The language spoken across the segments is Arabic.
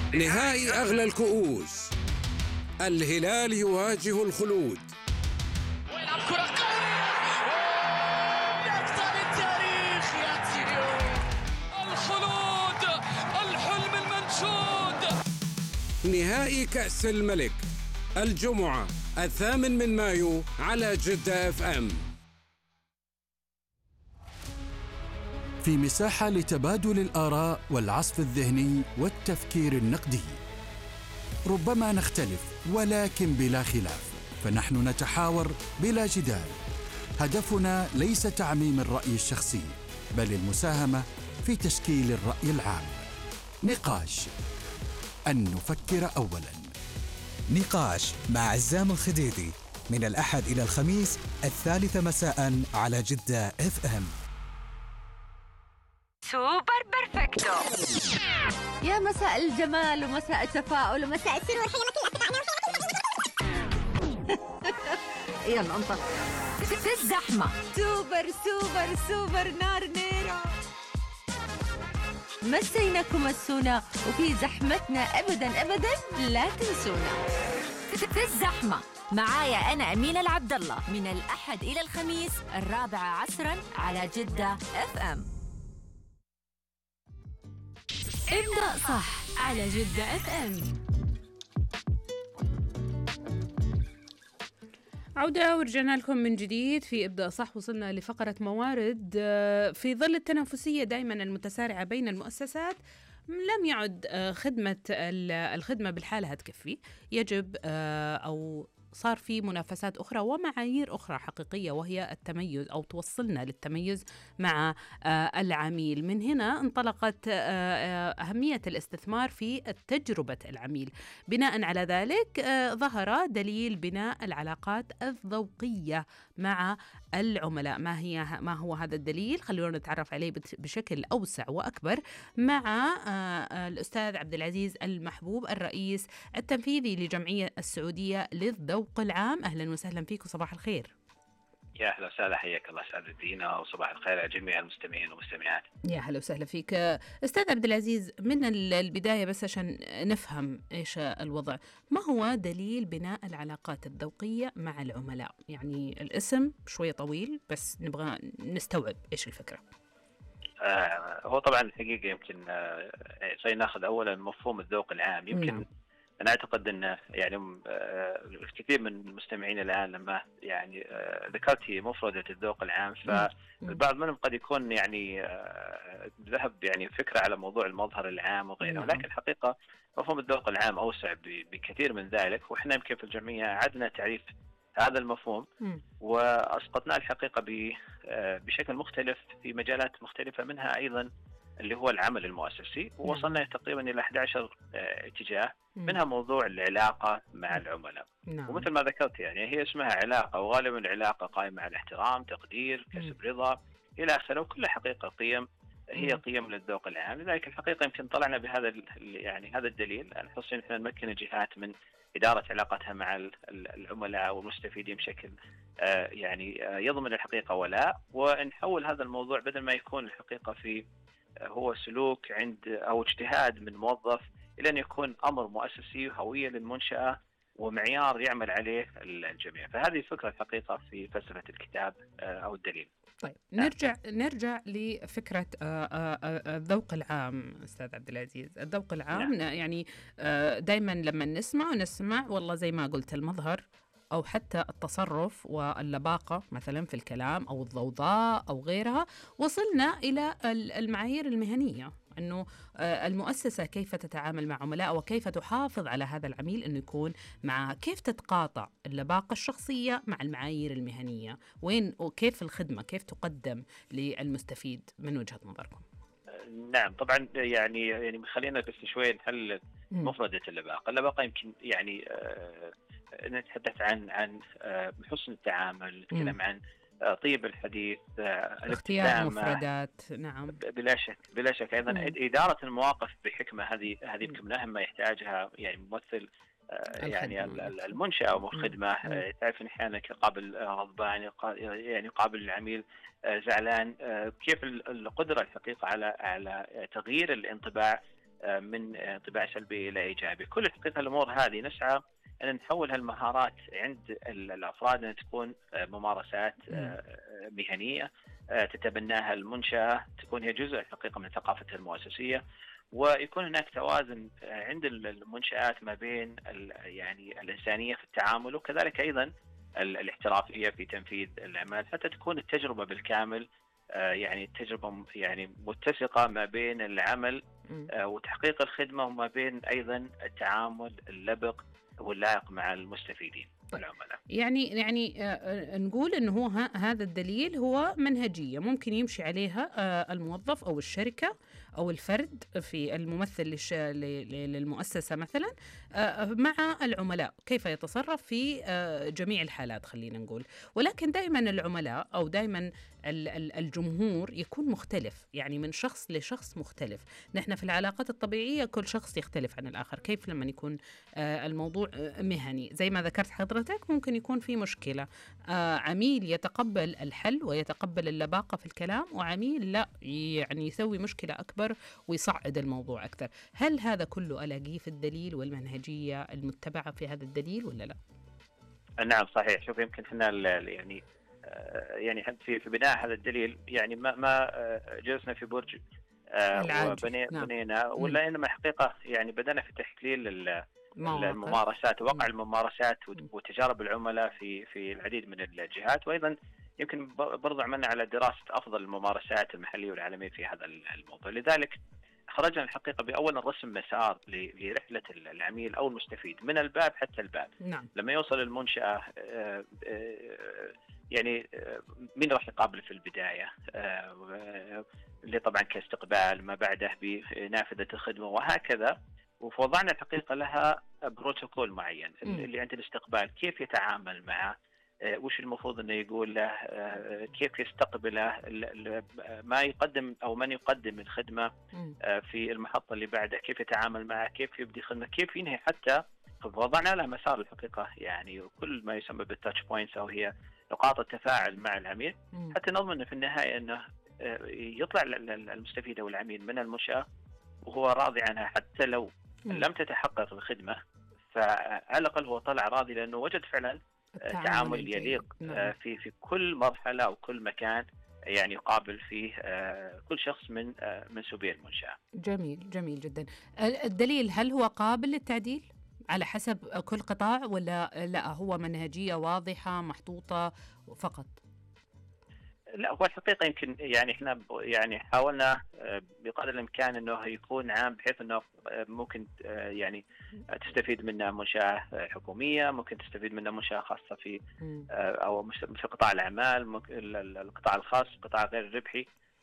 نهائي أغلى الكؤوس، الهلال يواجه الخلود. ويلعب كرة قوية، يكتب التاريخ يا تيريو. الخلود، الحلم المنشود. نهائي كأس الملك الجمعة 8 مايو على جدة FM. في مساحة لتبادل الآراء والعصف الذهني والتفكير النقدي. ربما نختلف ولكن بلا خلاف، فنحن نتحاور بلا جدال. هدفنا ليس تعميم الرأي الشخصي، بل المساهمة في تشكيل الرأي العام. نقاش، أن نفكر أولاً. نقاش مع عزام الخديدي من الأحد إلى الخميس 3 مساء على جدة FM. سوبر بيرفكتو. يا مساء الجمال ومساء التفاؤل ومساء السرور. يلا انطلق. في الزحمة سوبر سوبر سوبر نار نيرة. مسيناكم مسونا وفي زحمتنا أبدا لا تنسونا. في الزحمة معايا أنا أمينة العبد الله من الأحد إلى الخميس 4 على جدة FM. ابدأ صح على جدة FM. عودة ورجعنا لكم من جديد في ابدأ صح. وصلنا لفقرة موارد. في ظل التنافسية دائما المتسارعة بين المؤسسات، لم يعد الخدمة بالحالة تكفي. يجب أو صار في منافسات أخرى ومعايير أخرى حقيقية، وهي التميز أو توصلنا للتميز مع العميل. من هنا انطلقت أهمية الاستثمار في تجربة العميل. بناء على ذلك ظهر دليل بناء العلاقات الذوقية مع العملاء. ما هو هذا الدليل؟ خلونا نتعرف عليه بشكل أوسع وأكبر مع الأستاذ عبد العزيز المحبوب، الرئيس التنفيذي لجمعية السعودية للذوق العام. أهلا وسهلا فيك وصباح الخير. يا أهلا وسهلا، حياك الله سعد الدين، وصباح الخير على جميع المستمعين والمستمعات. يا هلا وسهلا فيك أستاذ عبد العزيز. من البداية بس عشان نفهم إيش الوضع، ما هو دليل بناء العلاقات الذوقية مع العملاء؟ يعني الاسم شوية طويل بس نبغى نستوعب إيش الفكرة. هو طبعا الحقيقة يمكن ناخذ أولا مفهوم الذوق العام. يمكن أنا أعتقد أن يعني الكثير من المستمعين الآن لما يعني ذكرتي مفردة الذوق العام، فالبعض منهم قد يكون يعني ذهب يعني فكرة على موضوع المظهر العام وغيره، ولكن الحقيقة مفهوم الذوق العام أوسع بكثير من ذلك. وإحنا يمكن في الجمعية عدنا تعريف هذا المفهوم وأسقطناه الحقيقة بشكل مختلف في مجالات مختلفة، منها أيضا اللي هو العمل المؤسسي، ووصلنا تقريبا إلى 11 اتجاه، منها موضوع العلاقة مع العملاء. ومثل ما ذكرت يعني هي اسمها علاقة، وغالبا العلاقة قائمة على احترام، تقدير، كسب رضا إلى آخره، وكلها حقيقة قيم هي قيم للذوق العام. لذلك الحقيقة يمكن طلعنا بهذا يعني هذا الدليل، نحس إن احنا نمكن الجهات من إدارة علاقتها مع العملاء والمستفيدين بشكل يعني يضمن الحقيقة ولاء، ونحول هذا الموضوع بدل ما يكون الحقيقة في هو سلوك عند أو اجتهاد من موظف إلى أن يكون أمر مؤسسي وهوية للمنشأة ومعيار يعمل عليه الجميع. فهذه فكرة الحقيقة في فلسفة الكتاب أو الدليل. طيب نرجع لفكرة الذوق العام أستاذ عبد العزيز. الذوق العام يعني دايما لما نسمع والله زي ما قلت المظهر أو حتى التصرف واللباقة مثلا في الكلام أو الضوضاء أو غيرها، وصلنا إلى المعايير المهنية، أنه المؤسسة كيف تتعامل مع عملاء وكيف تحافظ على هذا العميل أنه يكون معه، كيف تتقاطع اللباقة الشخصية مع المعايير المهنية، وين وكيف الخدمة كيف تقدم للمستفيد من وجهة نظركم. نعم طبعا يعني خلينا بس شوي نحل مفردة اللباقة. اللباقة يمكن يعني نتحدث عن حسن التعامل، نتكلم عن طيب الحديث، اختيار مفردات. نعم بلا شك أيضا إدارة المواقف بحكمة. هذه بكل ما يحتاجها يعني ممثل يعني المنشأة أو الخدمة. تعرف أحيانا قابل غضبان، يعني قابل العميل زعلان، كيف القدرة الحقيقة على تغيير الانطباع من انطباع سلبي الى ايجابي. كل الحقيقه الامور هذه نسعى ان نحول هالمهارات عند الافراد ان تكون ممارسات مهنيه تتبناها المنشاه، تكون هي جزء الحقيقه من ثقافتها المؤسسيه، ويكون هناك توازن عند المنشآت ما بين يعني الإنسانية في التعامل، وكذلك أيضا الاحترافية في تنفيذ الأعمال، حتى تكون التجربة بالكامل يعني تجربة يعني متسقة ما بين العمل وتحقيق الخدمة، وما بين أيضا التعامل اللبق واللائق مع المستفيدين العملاء. يعني نقول انه هو هذا الدليل هو منهجية ممكن يمشي عليها الموظف او الشركة او الفرد في الممثل للمؤسسة مثلا مع العملاء، كيف يتصرف في جميع الحالات خلينا نقول. ولكن دائما العملاء او دائما الجمهور يكون مختلف، يعني من شخص لشخص مختلف. نحن في العلاقات الطبيعية كل شخص يختلف عن الآخر. كيف لما يكون الموضوع مهني زي ما ذكرت حضرتك ممكن يكون في مشكلة، عميل يتقبل الحل ويتقبل اللباقة في الكلام، وعميل لا يعني يسوي مشكلة أكبر ويصعد الموضوع أكثر. هل هذا كله ألاقيه في الدليل والمنهجية المتبعة في هذا الدليل ولا لا؟ نعم صحيح. شوف يمكن احنا يعني في بناء هذا الدليل يعني ما جلسنا في برج وبنينا ولا انما حقيقه يعني بدأنا في تحليل الممارسات ووقع الممارسات وتجارب العملاء في العديد من الجهات، وايضا يمكن برضو عملنا على دراسه افضل الممارسات المحليه والعالميه في هذا الموضوع. لذلك خرجنا الحقيقه باول رسم مسار لرحله العميل او المستفيد من الباب حتى الباب. نعم. لما يوصل المنشاه يعني مين راح يقابله في البدايه، اللي طبعا كاستقبال، ما بعده بنافذه الخدمه وهكذا. ووضعنا الحقيقه لها بروتوكول معين اللي عند الاستقبال كيف يتعامل معه، وش المفروض انه يقول له، كيف يستقبله، ما يقدم او من يقدم الخدمه في المحطه اللي بعدها كيف يتعامل معه، كيف يبدي خدمه، كيف ينهي. حتى وضعنا لها مسار الحقيقه يعني وكل ما يسمى بالتاتش بوينتس او هي نقاط التفاعل مع العميل، حتى نضمن في النهايه انه يطلع المستفيد او العميل من المنشاه وهو راضي عنها، حتى لو لم تتحقق الخدمه فعلى الاقل هو طلع راضي لانه وجد فعلا تعامل يليق في كل مرحله وكل مكان يعني يقابل فيه كل شخص من منسوبي المنشاه. جميل جميل جدا. الدليل هل هو قابل للتعديل على حسب كل قطاع ولا لا هو منهجيه واضحه محطوطه فقط؟ لا هو الحقيقه يمكن يعني احنا يعني حاولنا بقدر الامكان انه يكون عام، بحيث انه ممكن يعني تستفيد منه منشاه حكوميه، ممكن تستفيد منه منشاه خاصه في او في قطاع الاعمال، القطاع الخاص، القطاع غير الربحي،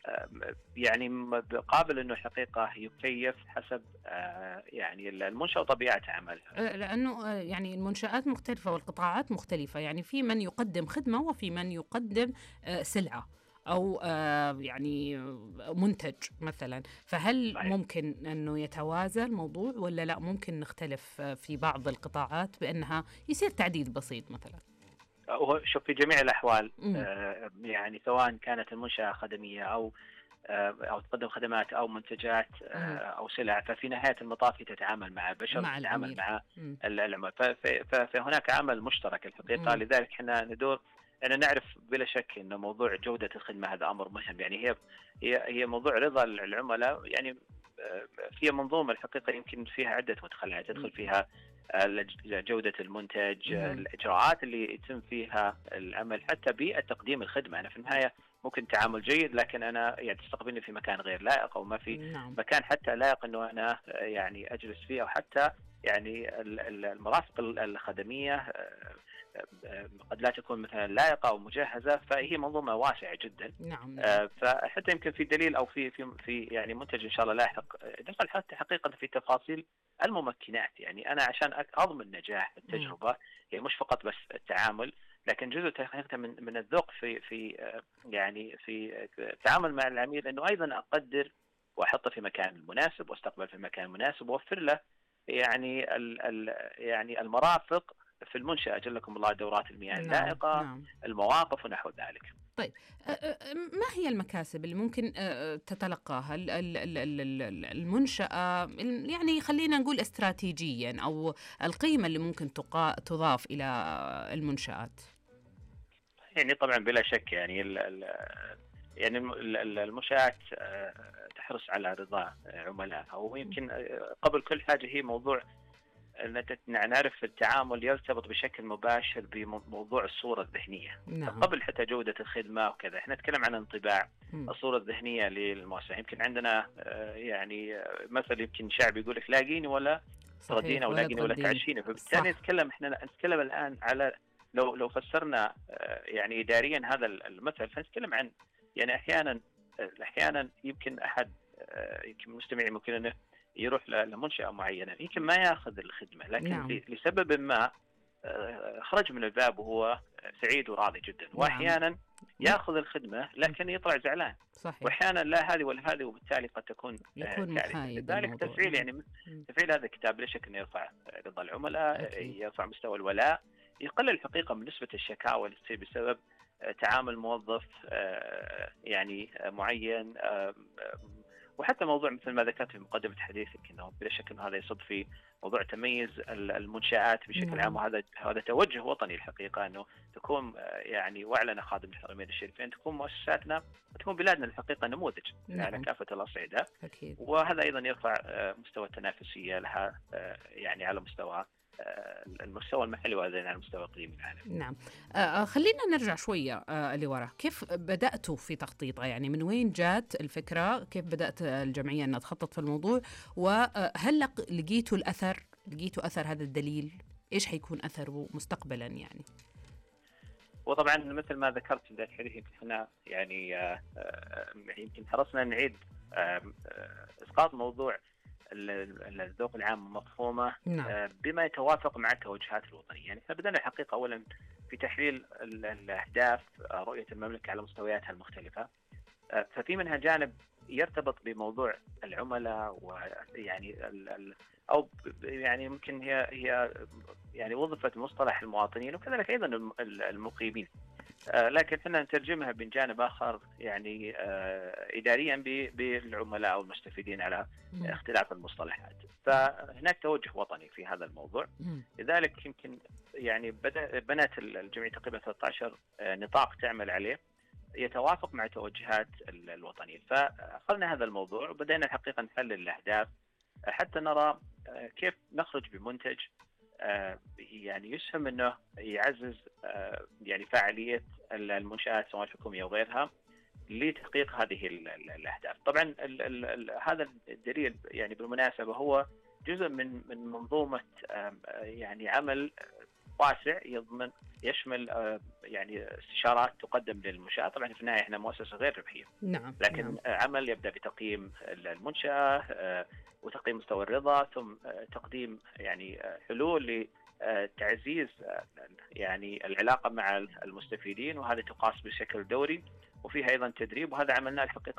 يعني قابل انه الحقيقه يكيف حسب يعني المنشاه وطبيعه عملها. لانه يعني المنشآت مختلفه والقطاعات مختلفه، يعني في من يقدم خدمه وفي من يقدم سلعه او يعني منتج مثلا. فهل ممكن انه يتوازى الموضوع ولا لا ممكن نختلف في بعض القطاعات بانها يصير تعديل بسيط مثلا؟ شوف في جميع الأحوال يعني سواء كانت المنشأة خدمية أو تقدم خدمات أو منتجات أو سلع، ففي نهاية المطاف تتعامل مع بشر، تتعامل مع العملاء، فهناك عمل مشترك الحقيقة. لذلك احنا ندور أنا نعرف بلا شك أن موضوع جودة الخدمة هذا أمر مهم، يعني هي موضوع رضا العملاء، يعني فيها منظومة الحقيقة يمكن فيها عدة مدخلات تدخل فيها جودة المنتج، الإجراءات اللي يتم فيها العمل، حتى بيئة تقديم الخدمة. أنا في النهاية ممكن تعامل جيد لكن أنا يعني تستقبلني في مكان غير لائق أو ما في مكان حتى لائق أنه أنا يعني أجلس فيه، أو حتى يعني المرافق الخدمية قد لا تكون مثلا لائقة أو مجهزة، فهي منظومة واسعة جدا. نعم. فحتى يمكن في دليل أو في يعني منتج إن شاء الله لاحق دخل حتى حقيقة في تفاصيل الممكنات. يعني أنا عشان أضمن نجاح التجربة هي مش فقط بس التعامل، لكن جزء حقيقة من الذوق في يعني في التعامل مع العميل، إنه أيضا أقدر وأحطه في مكان مناسب واستقبل في مكان مناسب، وأوفر له يعني يعني المرافق في المنشأة جلكم الله دورات المياه نعم. اللائقة، نعم. المواقف ونحو ذلك. طيب ما هي المكاسب اللي ممكن تتلقاها المنشأة، يعني خلينا نقول استراتيجيا، أو القيمة اللي ممكن تضاف إلى المنشآت؟ يعني طبعا بلا شك يعني يعني المنشآت تحرص على رضا عملائها، ويمكن قبل كل حاجة هي موضوع نعرف التعامل يرتبط بشكل مباشر بموضوع الصورة الذهنية. نعم. قبل حتى جودة الخدمة وكذا، احنا نتكلم عن انطباع الصورة الذهنية للمؤسسة. يمكن عندنا يعني مثل يمكن شعبي يقول لك لاقيني ولا تغدينا، ولا لاقيني ولا تعشينا. فبالتالي نتكلم الآن على لو فسرنا يعني إداريا هذا المثل، فنتكلم عن يعني أحيانا يمكن أحد يمكن مستمعي ممكن أنه يروح لمنشأة معينة يمكن ما ياخذ الخدمة، لكن نعم. لسبب ما خرج من الباب وهو سعيد وراضي جدا. وأحيانا ياخذ الخدمة لكن يطلع زعلان. صحيح. وأحيانا لا هذه ولا هذه، وبالتالي قد تكون محايد. لذلك تفعيل يعني تفعيل هذا الكتاب لا شك أنه يرفع رضا العملاء، يرفع مستوى الولاء، يقلل الحقيقة من نسبة الشكاوى اللي تصير بسبب تعامل موظف يعني معين. وحتى موضوع مثل ما ذكرت في مقدمة حديثك انه بلا شك انه هذا يصب في موضوع تميز المنشآت بشكل عام، وهذا توجه وطني الحقيقة، انه تكون يعني واعلن خادم الحرمين الشريفين تكون مؤسساتنا وتكون بلادنا الحقيقة نموذج على كافة الأصعدة. أكيد. وهذا ايضا يرفع مستوى التنافسية لها يعني على المستوى المحلي وأيضا على مستوى اقليمي العالمي. نعم. خلينا نرجع شوية لورا. كيف بدأتوا في تخطيطها؟ يعني من وين جات الفكرة؟ كيف بدأت الجمعية أن تخطط في الموضوع؟ وهل لقيتوا أثر هذا الدليل؟ إيش حيكون أثره مستقبلا يعني؟ وطبعا مثل ما ذكرت في بداية الحديث احنا يعني يمكن حرصنا نعيد إسقاط موضوع الذوق العام مفهومه بما يتوافق مع التوجهات الوطنية. يعني احنا بدأنا الحقيقة أولا في تحليل الأهداف رؤية المملكة على مستوياتها المختلفة، ففي منها جانب يرتبط بموضوع العملاء، ويعني أو يعني ممكن هي يعني وظفت مصطلح المواطنين وكذلك أيضا المقيمين، لكن احنا نترجمها من جانب آخر يعني إداريا بالعملاء أو المستفيدين على اختلاف المصطلحات. فهناك توجه وطني في هذا الموضوع. لذلك يمكن يعني بنت الجمعية تقريبا 13 نطاق تعمل عليه يتوافق مع توجهات الوطنية. فأخذنا هذا الموضوع وبدأنا الحقيقة نحلل الأهداف حتى نرى كيف نخرج بمنتج يعني يسهم انه يعزز يعني فاعلية المنشآت سواء الحكومية وغيرها لتحقيق هذه الأهداف. طبعا هذا الدليل يعني بالمناسبة هو جزء من منظومة يعني عمل واسع يشمل يعني استشارات تقدم للمنشأة. طبعا في النهاية احنا مؤسسة غير ربحية، لكن عمل يبدأ بتقييم المنشأة وتقييم مستوى الرضا، ثم تقديم يعني حلول لتعزيز يعني العلاقة مع المستفيدين، وهذا تقاس بشكل دوري، وفيها أيضا تدريب. وهذا عملناه الحقيقة